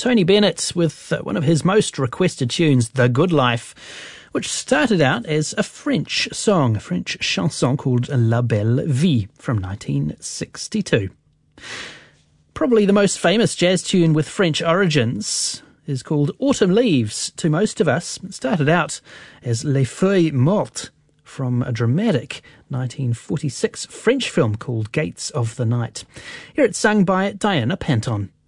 Tony Bennett with one of his most requested tunes, The Good Life, which started out as a French song, a French chanson called La Belle Vie from 1962. Probably the most famous jazz tune with French origins is called Autumn Leaves to most of us. It started out as Les Feuilles Mortes from a dramatic 1946 French film called Gates of the Night. Here it's sung by Diana Panton.